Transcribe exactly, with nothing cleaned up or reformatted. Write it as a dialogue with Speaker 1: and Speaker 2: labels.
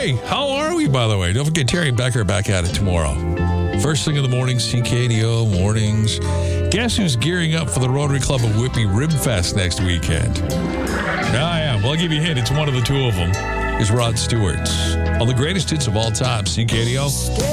Speaker 1: Hey, how are we, by the way? Don't forget, Terry and Becker are back at it tomorrow. First thing in the morning, C K D O mornings. Guess who's gearing up for the Rotary Club of Whitby Rib Fest next weekend? I am. Well, I'll give you a hint. It's one of the two of them. Is Rod Stewart. On the greatest hits of all time, C K D O.